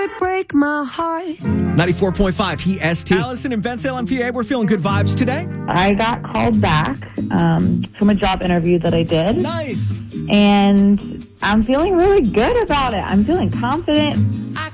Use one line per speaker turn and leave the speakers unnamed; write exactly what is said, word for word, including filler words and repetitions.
Break my heart.
ninety-four point five, he S T.
Allison in Bensalem, P A, we're feeling good vibes today.
I got called back um, from a job interview that I did.
Nice.
And I'm feeling really good about it. I'm feeling confident.